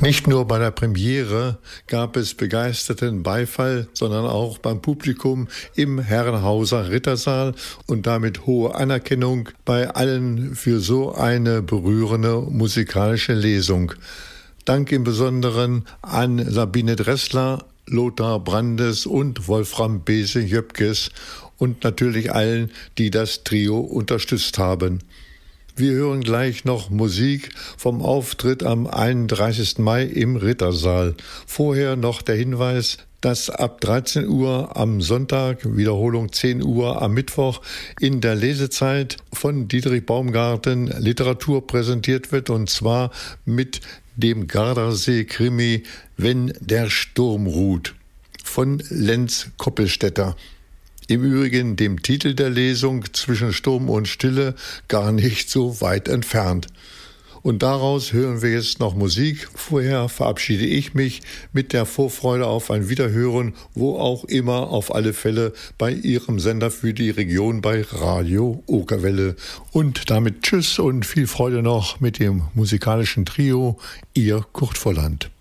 Nicht nur bei der Premiere gab es begeisterten Beifall, sondern auch beim Publikum im Herrenhauser Rittersaal und damit hohe Anerkennung bei allen für so eine berührende musikalische Lesung. Dank im Besonderen an Sabine Dressler, Lothar Brandes und Wolfram Bese-Jöpkes und natürlich allen, die das Trio unterstützt haben. Wir hören gleich noch Musik vom Auftritt am 31. Mai im Rittersaal. Vorher noch der Hinweis, dass ab 13 Uhr am Sonntag, Wiederholung 10 Uhr am Mittwoch, in der Lesezeit von Dietrich Baumgarten Literatur präsentiert wird, und zwar mit dem Gardasee-Krimi Wenn der Sturm ruht von Lenz Koppelstädter. Im Übrigen dem Titel der Lesung Zwischen Sturm und Stille gar nicht so weit entfernt. Und daraus hören wir jetzt noch Musik. Vorher verabschiede ich mich mit der Vorfreude auf ein Wiederhören, wo auch immer, auf alle Fälle bei Ihrem Sender für die Region bei Radio Okerwelle. Und damit tschüss und viel Freude noch mit dem musikalischen Trio, Ihr Kurt Volland.